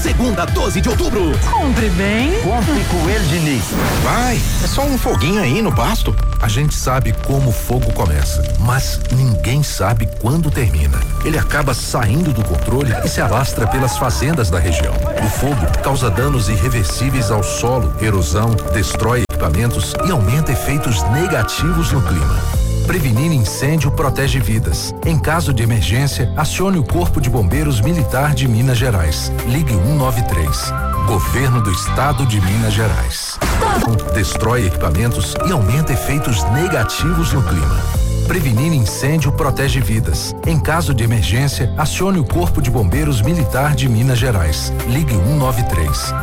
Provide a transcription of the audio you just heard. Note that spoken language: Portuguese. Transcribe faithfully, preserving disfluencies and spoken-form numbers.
Segunda, doze de outubro. Compre bem. Compre Coelho Diniz. Vai, é só um foguinho aí no pasto. A gente sabe como o fogo começa, mas ninguém sabe quando termina. Ele acaba saindo do controle e se alastra pelas fazendas da região. O fogo causa danos irreversíveis ao solo, erosão, destrói equipamentos e aumenta efeitos negativos no clima. Prevenir incêndio protege vidas. Em caso de emergência, acione o Corpo de Bombeiros Militar de Minas Gerais. Ligue um nove três. Governo do Estado de Minas Gerais. Destrói equipamentos e aumenta efeitos negativos no clima. Prevenir incêndio protege vidas. Em caso de emergência, acione o Corpo de Bombeiros Militar de Minas Gerais. Ligue um nove três.